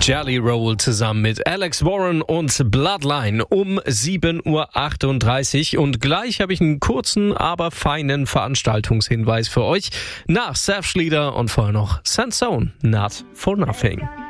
Jelly Roll zusammen mit Alex Warren und Bloodline um 7.38 Uhr. Und gleich habe ich einen kurzen, aber feinen Veranstaltungshinweis für euch. Nach Seth Schlieder und vorher noch Sansone, Not for Nothing.